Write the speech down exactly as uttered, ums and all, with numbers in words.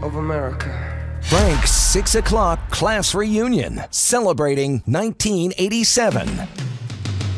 of America. Frank's six o'clock class reunion, celebrating nineteen eighty-seven.